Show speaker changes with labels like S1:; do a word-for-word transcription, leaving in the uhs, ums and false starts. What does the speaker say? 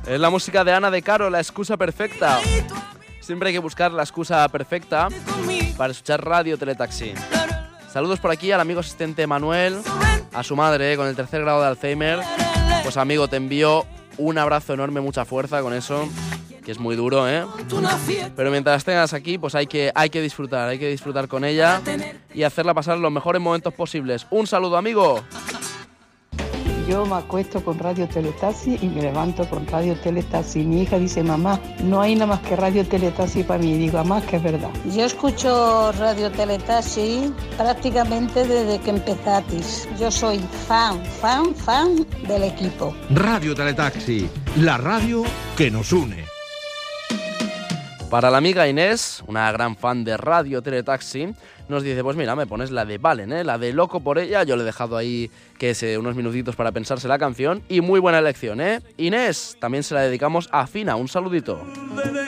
S1: Es la música de Ana de Caro, la excusa perfecta. Siempre hay que buscar la excusa perfecta para escuchar Radio Teletaxi. Saludos por aquí al amigo asistente Manuel, a su madre, eh, con el tercer grado de Alzheimer. Pues amigo, te envío un abrazo enorme, mucha fuerza con eso, que es muy duro, ¿eh? Pero mientras tengas aquí, pues hay que, hay que disfrutar, hay que disfrutar con ella y hacerla pasar los mejores momentos posibles. Un saludo, amigo.
S2: Yo me acuesto con Radio Teletaxi y me levanto con Radio Teletaxi. Mi hija dice, mamá, no hay nada más que Radio Teletaxi para mí. Y digo, mamá, que es verdad.
S3: Yo escucho Radio Teletaxi prácticamente desde que empezatis. Yo soy fan, fan, fan del equipo.
S4: Radio Teletaxi, la radio que nos une.
S1: Para la amiga Inés, una gran fan de Radio Teletaxi, nos dice, pues mira, me pones la de Valen, ¿eh? La de Loco por ella. Yo le he dejado ahí, que es eh, unos minutitos para pensarse la canción. Y muy buena elección, ¿eh? Inés, también se la dedicamos a Fina. Un saludito.